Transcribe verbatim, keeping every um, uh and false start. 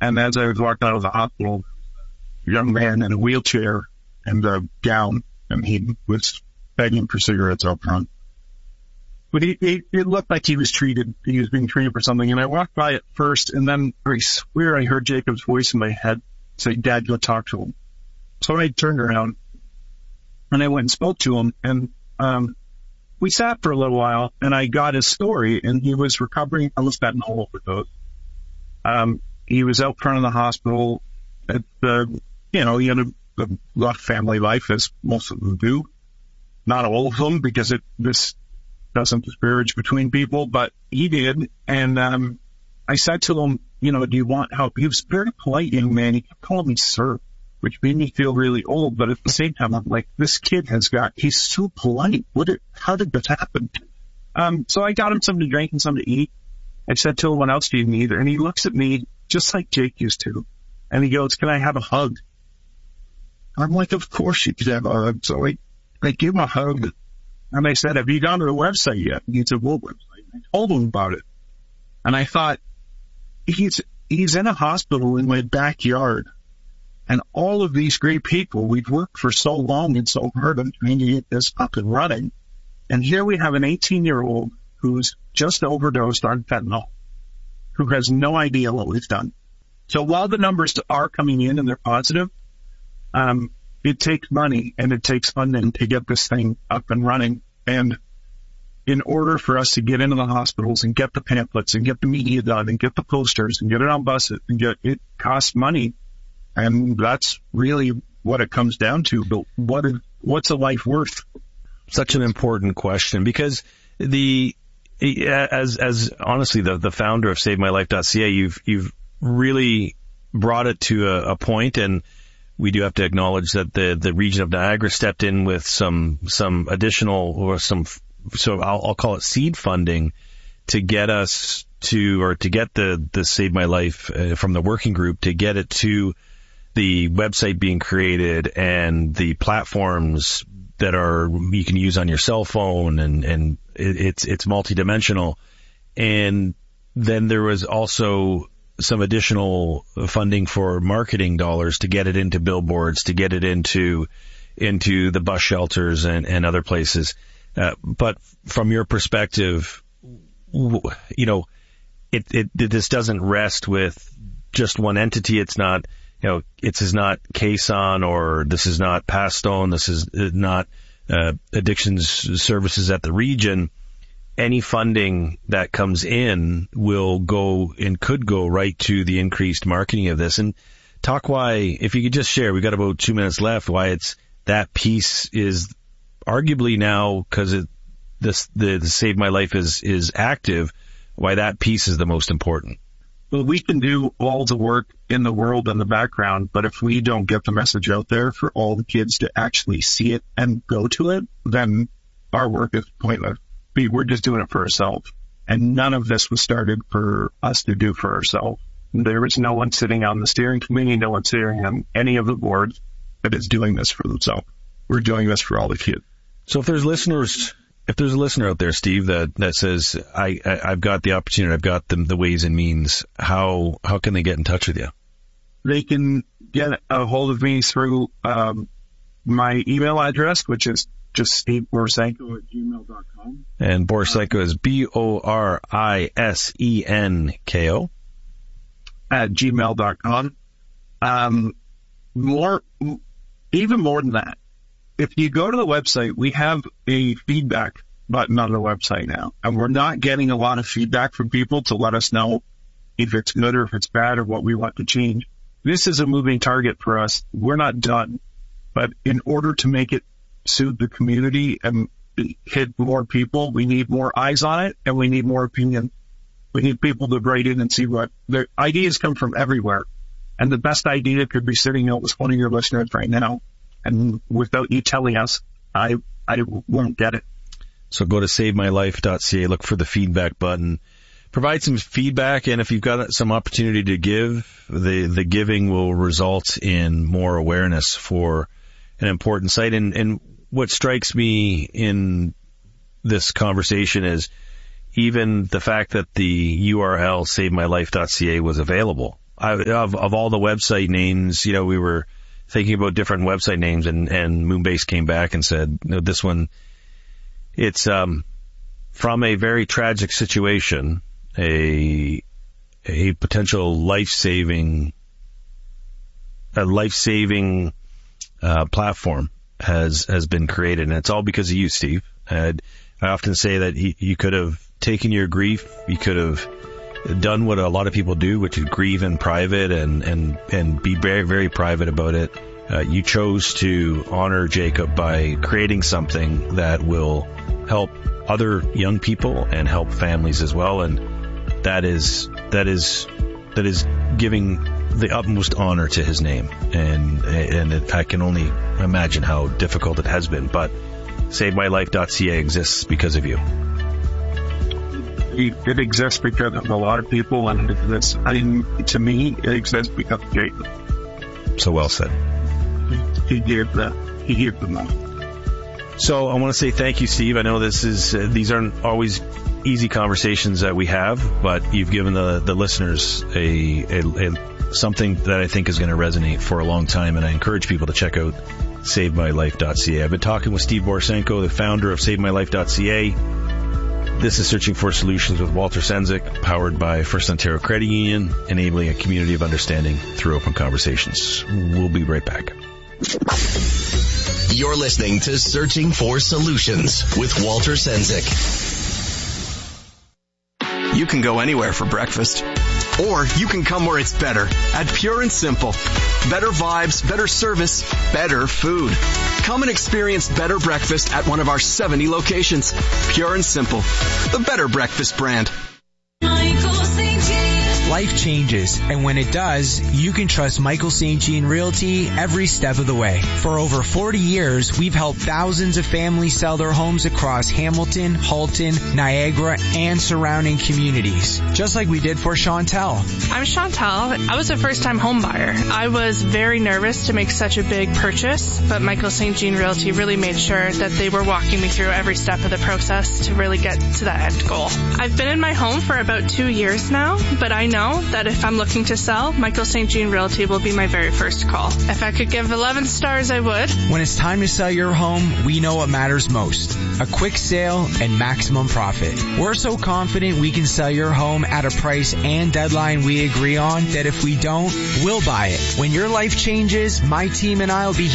And as I was walking out of the hospital, a young man in a wheelchair and a gown, and he was begging for cigarettes out front. But he, he, it looked like he was treated. He was being treated for something. And I walked by it first, and then I swear I heard Jacob's voice in my head say, "Dad, go talk to him." So I turned around, and I went and spoke to him. And um, we sat for a little while, and I got his story. And he was recovering from a fentanyl overdose. Um, he was out front of the hospital. At the, you know, he had a, a rough family life, as most of them do. Not all of them, because it this doesn't disparage between people, but he did. And um, I said to him, you know, "Do you want help?" He was a very polite young man. He kept calling me sir, which made me feel really old. But at the same time, I'm like, this kid has got, he's so polite. What did, how did this happen? Um, so I got him something to drink and something to eat. I said to him, "What else do you need?" And he looks at me just like Jake used to. And he goes, "Can I have a hug?" I'm like, "Of course you could have a hug." So I, I give him a hug. And I said, "Have you gone to the website yet?" And he said, "What website?" I told him about it. And I thought, he's, he's in a hospital in my backyard. And all of these great people, we've worked for so long and so hard on trying to get this up and running. And here we have an eighteen-year-old who's just overdosed on fentanyl, who has no idea what we've done. So while the numbers are coming in and they're positive, um, it takes money and it takes funding to get this thing up and running. And in order for us to get into the hospitals and get the pamphlets and get the media done and get the posters and get it on buses and get, it costs money. And that's really what it comes down to. But what is, what's a life worth? Such an important question, because the, as, as honestly, the, the founder of save my life dot c a, you've, you've really brought it to a, a point, and we do have to acknowledge that the, the region of Niagara stepped in with some, some additional or some, so I'll, I'll call it seed funding to get us to, or to get the, the Save My Life uh, from the working group to get it to the website being created and the platforms that are, you can use on your cell phone, and, and it, it's, it's multidimensional. And then there was also some additional funding for marketing dollars to get it into billboards, to get it into, into the bus shelters and, and other places. Uh, but from your perspective, you know, it, it, this doesn't rest with just one entity. It's not, you know, it's is not Caisson, or this is not Pastone. This is not, uh, addictions services at the region. Any funding that comes in will go and could go right to the increased marketing of this. And talk why, if you could just share, we've got about two minutes left, why it's, that piece is arguably now, because it, this, the, the Save My Life is, is active, why that piece is the most important. Well, we can do all the work in the world in the background, but if we don't get the message out there for all the kids to actually see it and go to it, then our work is pointless. We're just doing it for ourselves. And none of this was started for us to do for ourselves. There is no one sitting on the steering committee, no one sitting on any of the boards that is doing this for themselves. We're doing this for all the kids. So if there's listeners, if there's a listener out there, Steve, that, that says, I, I, I've got the opportunity, I've got the, the ways and means, how, how can they get in touch with you? They can get a hold of me through, um, my email address, which is just Steve Borisenko at gmail dot com. And Borisenko is B O R I S E N K O. At gmail dot com. Um, more, even more than that, if you go to the website, we have a feedback button on the website now, and we're not getting a lot of feedback from people to let us know if it's good or if it's bad or what we want to change. This is a moving target for us. We're not done, but in order to make it suit the community and hit more people, we need more eyes on it, and we need more opinion. We need people to write in and see what the ideas come from everywhere. And the best idea could be sitting out with one of your listeners right now. And without you telling us, I, I won't get it. So go to save my life dot c a, look for the feedback button, provide some feedback. And if you've got some opportunity to give, the, the giving will result in more awareness for an important site. And, and what strikes me in this conversation is even the fact that the U R L save my life dot c a was available I, of, of all the website names, you know, we were thinking about different website names, and, and Moonbase came back and said, no, this one, it's, um, from a very tragic situation, a, a potential life-saving, a life-saving, uh, platform has, has been created. And it's all because of you, Steve. And I often say that he, you could have taken your grief, you could have done what a lot of people do, which is grieve in private and, and, and be very, very private about it. Uh, you chose to honor Jacob by creating something that will help other young people and help families as well. And that is, that is, that is giving the utmost honor to his name. And, and it, I can only imagine how difficult it has been, but save my life dot c a exists because of you. It exists because of a lot of people, and it exists, I mean, to me, it exists because of Jacob. So well said. He gave the, he gave the money. So I want to say thank you, Steve. I know this is, uh, these aren't always easy conversations that we have, but you've given the, the listeners a, a, a something that I think is going to resonate for a long time. And I encourage people to check out save my life dot c a. I've been talking with Steve Borysenko, the founder of save my life dot c a. This is Searching for Solutions with Walter Sendzik, powered by First Ontario Credit Union, enabling a community of understanding through open conversations. We'll be right back. You're listening to Searching for Solutions with Walter Sendzik. You can go anywhere for breakfast, or you can come where it's better at Pure and Simple. Better vibes, better service, better food. Come and experience better breakfast at one of our seventy locations. Pure and Simple, the better breakfast brand. Life changes, and when it does, you can trust Michael Saint Jean Realty every step of the way. For over forty years, we've helped thousands of families sell their homes across Hamilton, Halton, Niagara, and surrounding communities, just like we did for Chantel. I'm Chantel. I was a first-time home buyer. I was very nervous to make such a big purchase, but Michael Saint Jean Realty really made sure that they were walking me through every step of the process to really get to that end goal. I've been in my home for about two years now, but I know that if I'm looking to sell, Michael Saint Jean Realty will be my very first call. If I could give eleven stars, I would. When it's time to sell your home, we know what matters most. A quick sale and maximum profit. We're so confident we can sell your home at a price and deadline we agree on that if we don't, we'll buy it. When your life changes, my team and I will be